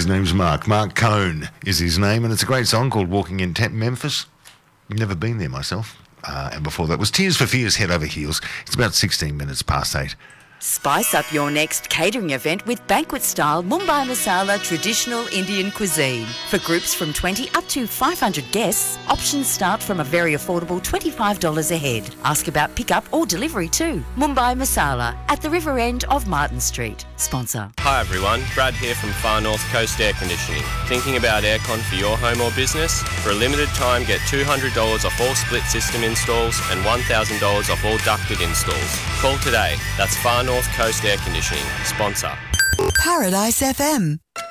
His name's Mark. Mark Cohn is his name, and it's a great song called Walking in Memphis. Never been there myself. And before that was Tears for Fears, Head Over Heels. It's about 16 minutes past 8. Spice up your next catering event with banquet-style Mumbai Masala traditional Indian cuisine. For groups from 20 up to 500 guests, options start from a very affordable $25 a head. Ask about pickup or delivery too. Mumbai Masala at the river end of Martin Street. Sponsor. Hi everyone, Brad here from Far North Coast Air Conditioning. Thinking about aircon for your home or business? For a limited time, get $200 off all split system installs and $1,000 off all ducted installs. Call today. That's Far North Coast Air Conditioning. Sponsor. Paradise FM.